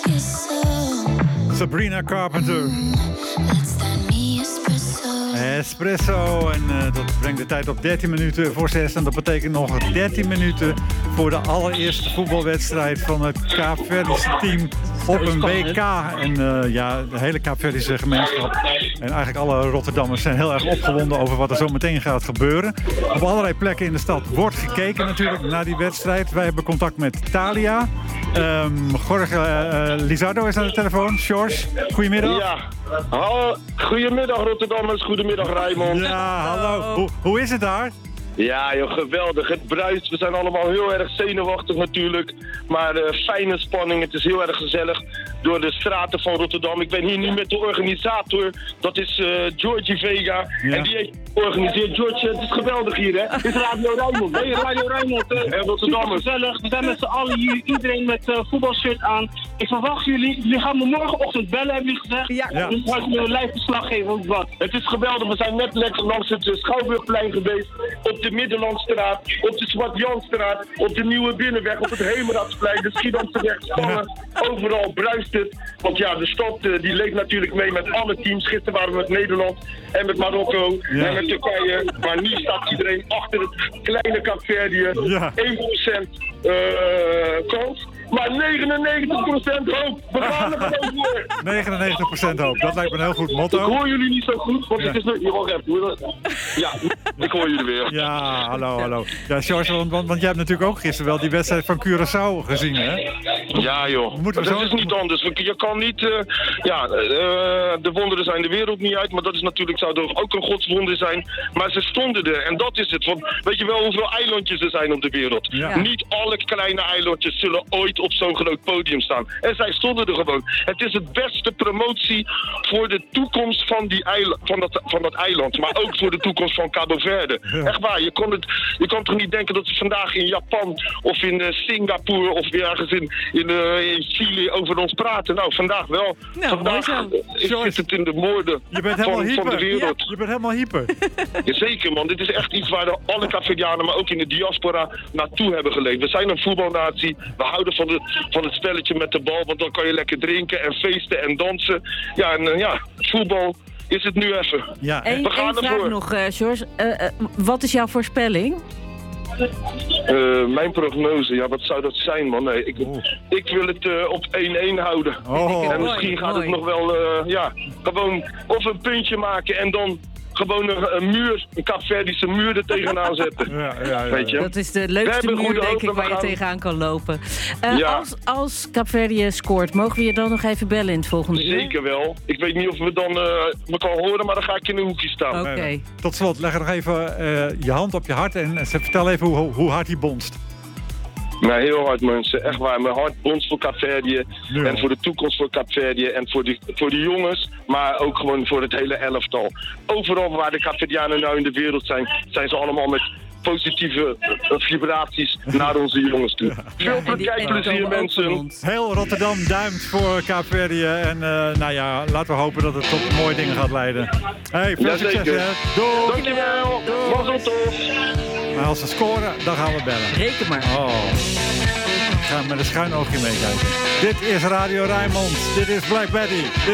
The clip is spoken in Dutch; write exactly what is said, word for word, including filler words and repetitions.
Sabrina Carpenter. Espresso. En uh, dat brengt de tijd op dertien minuten voor zes. En dat betekent nog dertien minuten voor de allereerste voetbalwedstrijd van het Kaapverdische team op een W K. En uh, ja, de hele Kaapverdische gemeenschap en eigenlijk alle Rotterdammers zijn heel erg opgewonden over wat er zo meteen gaat gebeuren. Op allerlei plekken in de stad wordt gekeken natuurlijk naar die wedstrijd. Wij hebben contact met Thalia. Um, Jorge uh, Lizardo is aan de telefoon. George, goedemiddag. Ja, hallo. Goedemiddag Rotterdammers, goedemiddag Rijnmond. Ja, hallo. Hoe, hoe is het daar? Ja joh, geweldig. Het bruist. We zijn allemaal heel erg zenuwachtig natuurlijk. Maar uh, fijne spanning. Het is heel erg gezellig door de straten van Rotterdam. Ik ben hier nu met de organisator. Dat is uh, Georgie Vega. Ja. En die heeft georganiseerd. George, het is geweldig hier hè. Het is Radio Rijnmond. Nee, Radio Rijnmond. Uh, en Rotterdam. Gezellig. We zijn met z'n allen hier. Iedereen met uh, voetbalshirt aan. Ik verwacht jullie. Jullie gaan me morgenochtend bellen, hebben jullie gezegd. Ja. ja. Dus ga ik een live verslag geven of wat. Het is geweldig. We zijn net lekker langs het uh, Schouwburgplein geweest. Op de Middellandstraat, op de Zwart-Janstraat, op de Nieuwe Binnenweg, op het Hemeradsplein, de Schiedamseweg, Spangen. Overal bruist het. Want ja, de stad uh, die leeft natuurlijk mee met alle teams. Gisteren waren we met Nederland en met Marokko ja. en met Turkije. Maar nu staat iedereen achter het kleine Kaapverdië. Ja. één procent uh, kans. Maar negenennegentig procent hoop. We gaan er gewoon voor. negenennegentig procent hoop. Dat lijkt me een heel goed motto. Ik hoor jullie niet zo goed, want ja. het is nog... Je mag even. Ja, ik hoor jullie weer. Ja, hallo, hallo. Ja, George, want, want, want jij hebt natuurlijk ook gisteren wel die wedstrijd van Curaçao gezien, hè? Ja, joh. Moeten we dat zo... is niet anders. Je kan niet... Uh, ja, uh, de wonderen zijn de wereld niet uit, maar dat is natuurlijk, zou toch ook een godswonder zijn. Maar ze stonden er en dat is het. Want weet je wel hoeveel eilandjes er zijn op de wereld? Ja. Niet alle kleine eilandjes zullen ooit op zo'n groot podium staan. En zij stonden er gewoon. Het is het beste promotie voor de toekomst van, die eil- van, dat, van dat eiland. Maar ook voor de toekomst van Cabo Verde. Ja. Echt waar. Je kon, het, je kon toch niet denken dat ze vandaag in Japan of in uh, Singapore of ergens in, in, uh, in Chili over ons praten. Nou, vandaag wel. Nou, vandaag is het in de moorden je bent van, van de wereld. Ja, je bent helemaal hyper. Jazeker man. Dit is echt iets waar de alle Caverdianen, maar ook in de diaspora naartoe hebben geleefd. We zijn een voetbalnatie. We houden van de van het spelletje met de bal, want dan kan je lekker drinken en feesten en dansen. Ja, en uh, ja, voetbal is het nu even. Ja. Eén vraag nog, uh, George. Uh, uh, wat is jouw voorspelling? Uh, mijn prognose, ja, wat zou dat zijn, man? Nee, ik, oh. ik wil het uh, op één-één houden. Oh. En misschien gaat mooi. het nog wel, uh, ja, gewoon of een puntje maken en dan gewoon een, een muur, een Kaapverdische muur er tegenaan zetten. Ja, ja, ja, ja. Weet je? Dat is de leukste muur, denk ik, waar je gaan... tegenaan kan lopen. Uh, ja. Als, als Kaapverdië scoort, mogen we je dan nog even bellen in het volgende uur? Zeker wel. Ik weet niet of we dan uh, me kan horen, maar dan ga ik in een hoekje staan. Oké. Okay. Tot slot, leg er nog even uh, je hand op je hart en vertel even hoe, hoe hard hij bonst. Nou, heel hard mensen. Echt waar. Mijn hart bonst voor Kaapverdië. Ja. En voor de toekomst voor Kaapverdië. En voor de, voor de jongens. Maar ook gewoon voor het hele elftal. Overal waar de Kaapverdianen nou in de wereld zijn, zijn ze allemaal met positieve uh, vibraties naar onze jongens toe. Ja. Veel kijkplezier mensen. Heel Rotterdam duimt voor Kaapverdië. En uh, nou ja, laten we hopen dat het tot mooie dingen gaat leiden. Hey, veel succes hè. Doei. Dankjewel. Mazzeltof. Maar als ze scoren, dan gaan we bellen. Reken maar. Oh. Ik ga met een schuin oogje meekijken. Dit is Radio Rijnmond. Dit is Black Betty.